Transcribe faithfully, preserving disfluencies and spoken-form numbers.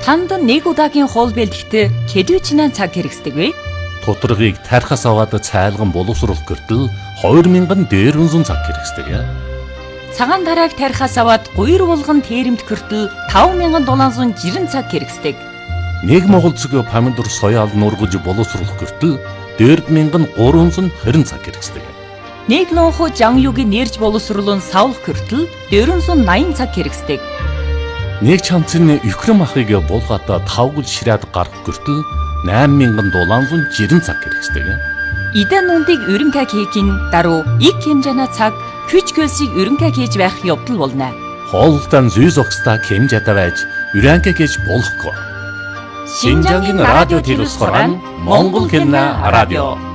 Танд нэг удаагийн хоол бэлтгэхдээ хэдвчнээ цаг хэрэгсдэг вэ? Тоторгийг тархас аваад цайлган боловсруулах гэртэл хоёр мянган дээрвэн цаг хэрэгсдэг. Цагаан тарааг тархас аваад гуйр булган тээрэмт гэртэл таван мянган долоон зуун жирэн цаг хэрэгсдэг. Нэг монгол цэг помидор соёал нургаж боловсруулах гэртэл дөрв мянган гурван зуун хорин цаг хэрэгсдэг. Нэг лонхо жанюгийн нэрж боловсруулан савлах гэртэл дөрвөн зуун наян цаг хэрэгсдэг. Нэг чамцны Украин махыг булгаата тавгал ширээд гарах гэртэл найман мянган долоон зуун жирэн цаг хэрэгсдэг. Идэн нундыг өрөнгө хийхин даруй их хэмжээний цаг хүч хөлсийг өрөнгө хийж байх явдал болно. Хоолтон зүй зогсдаа хэмжээтэй байж өрөнгө хийж болохгүй. Шинжангийн радио телевиз хорон Монгол хэлний радио